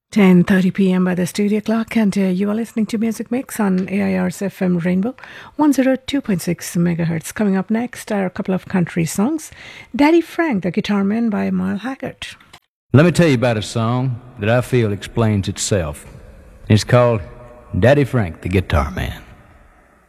10:30 p.m. by the studio clock, and you are listening to Music Mix on AIR's FM Rainbow 102.6 megahertz. Coming up next are a couple of country songs. Daddy Frank, the Guitar Man by Merle Haggard. Let me tell you about a song that I feel explains itself. It's called Daddy Frank, the Guitar Man.